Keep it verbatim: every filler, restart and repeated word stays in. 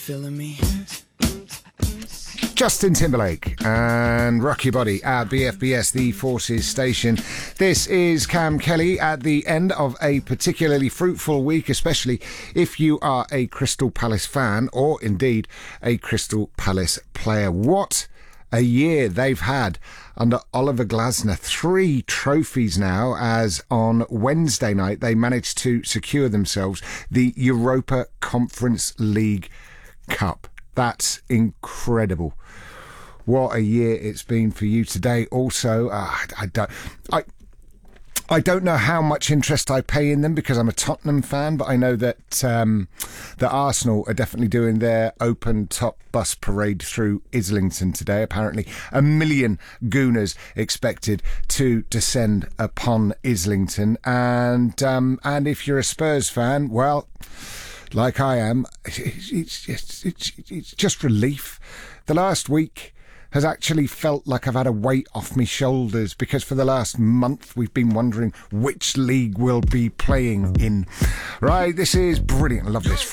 feeling me? Justin Timberlake and Rock Your Body at B F B S, the Forces station. This is Cam Kelly at the end of a particularly fruitful week, especially if you are a Crystal Palace fan or indeed a Crystal Palace player. What a year they've had under Oliver Glasner. Three trophies now, as on Wednesday night they managed to secure themselves the Europa Conference League Cup. That's incredible. What a year it's been for you today. Also, uh, I don't, I, I don't know how much interest I pay in them because I'm a Tottenham fan, but I know that um, that Arsenal are definitely doing their open top bus parade through Islington today. Apparently, a million Gooners expected to descend upon Islington, and um, and if you're a Spurs fan, well, like I am, it's, it's, it's, it's just relief. The last week has actually felt like I've had a weight off my shoulders because for the last month we've been wondering which league we'll be playing in. Right, this is brilliant. I love this.